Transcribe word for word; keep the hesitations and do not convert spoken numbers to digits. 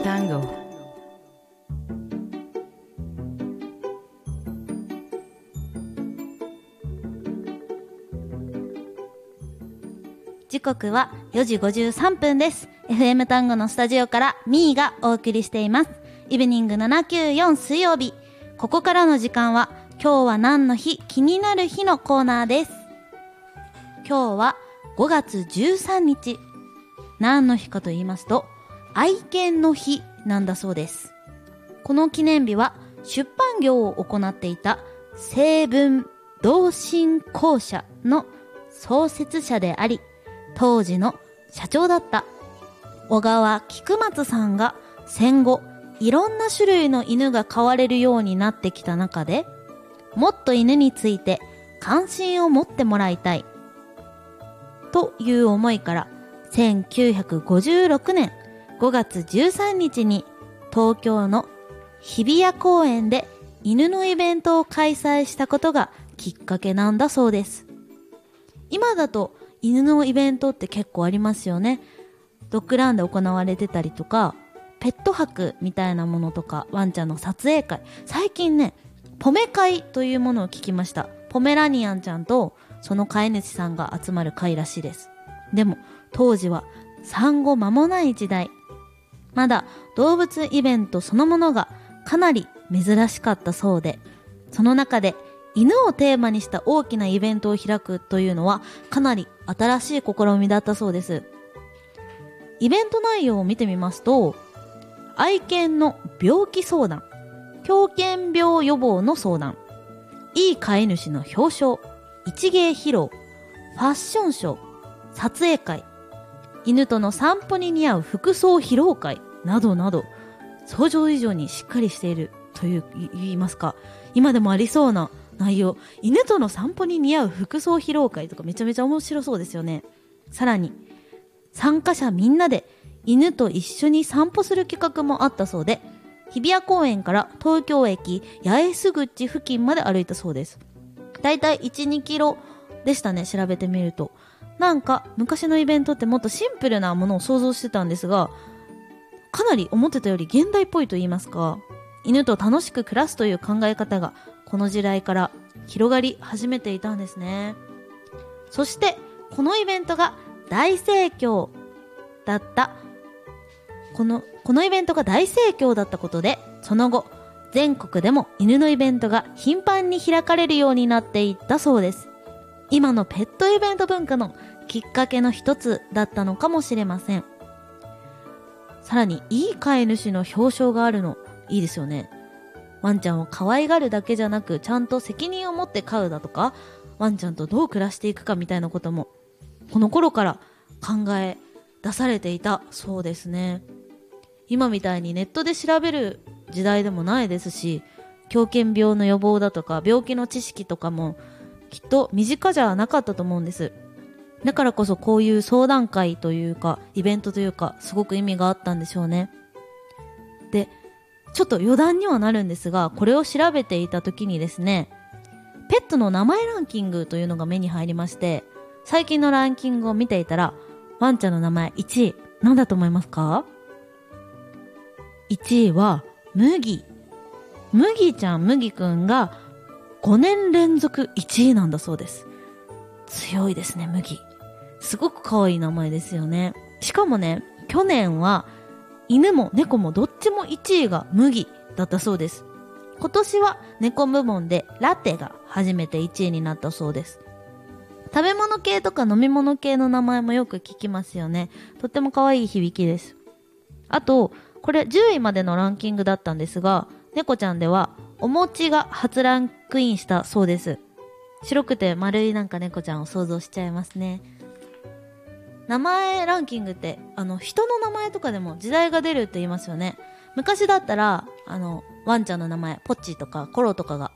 Tango。 時刻はよじごじゅうさんぷんです。 エフエム タンゴのスタジオからミーがお送りしています。イブニングななきゅうよん水曜日、ここからの時間は今日は何の日、気になる日のコーナーです。今日はごがつじゅうさんにち、何の日かと言いますと愛犬の日なんだそうです。この記念日は出版業を行っていた成文同心公社の創設者であり、当時の社長だった小川菊松さんが戦後いろんな種類の犬が飼われるようになってきた中で、もっと犬について関心を持ってもらいたいという思いから、せんきゅうひゃくごじゅうろくねんごがつじゅうさんにちに東京の日比谷公園で犬のイベントを開催したことがきっかけなんだそうです。今だと犬のイベントって結構ありますよね。ドッグランで行われてたりとか、ペット博みたいなものとか、ワンちゃんの撮影会、最近ねポメ会というものを聞きました。ポメラニアンちゃんとその飼い主さんが集まる会らしいです。でも当時は産後間もない時代、まだ動物イベントそのものがかなり珍しかったそうで、その中で犬をテーマにした大きなイベントを開くというのはかなり新しい試みだったそうです。イベント内容を見てみますと、愛犬の病気相談、狂犬病予防の相談、いい飼い主の表彰、一芸披露、ファッションショー、撮影会、犬との散歩に似合う服装披露会などなど、想像以上にしっかりしているという言いますか、今でもありそうな内容。犬との散歩に似合う服装披露会とかめちゃめちゃ面白そうですよね。さらに参加者みんなで犬と一緒に散歩する企画もあったそうで、日比谷公園から東京駅八重洲口付近まで歩いたそうです。だいたいいち、にキロでしたね、調べてみると。なんか昔のイベントってもっとシンプルなものを想像してたんですが、かなり思ってたより現代っぽいと言いますか、犬と楽しく暮らすという考え方がこの時代から広がり始めていたんですね。そしてこのイベントが大盛況だったこのこのイベントが大盛況だったことで、その後全国でも犬のイベントが頻繁に開かれるようになっていったそうです。今のペットイベント文化のきっかけの一つだったのかもしれません。さらにいい飼い主の表彰があるのいいですよね。ワンちゃんを可愛がるだけじゃなく、ちゃんと責任を持って飼うだとか、ワンちゃんとどう暮らしていくかみたいなこともこの頃から考え出されていたそうですね。今みたいにネットで調べる時代でもないですし、狂犬病の予防だとか病気の知識とかもきっと身近じゃなかったと思うんです。だからこそこういう相談会というかイベントというか、すごく意味があったんでしょうね。で、ちょっと余談にはなるんですが、これを調べていた時にですね、ペットの名前ランキングというのが目に入りまして、最近のランキングを見ていたら、ワンちゃんの名前いちい、何だと思いますか？ いち いは麦。麦ちゃん、麦くんがごねん連続いちいなんだそうです。強いですね、麦。すごく可愛い名前ですよね。しかもね、去年は犬も猫もどっちもいちいが麦だったそうです。今年は猫部門でラテが初めていちいになったそうです。食べ物系とか飲み物系の名前もよく聞きますよね。とっても可愛い響きです。あとこれじゅういまでのランキングだったんですが、猫ちゃんではお餅が初ランクインしたそうです。白くて丸いなんか猫ちゃんを想像しちゃいますね。名前ランキングってあの人の名前とかでも時代が出るって言いますよね。昔だったらあのワンちゃんの名前ポッチとかコロとかが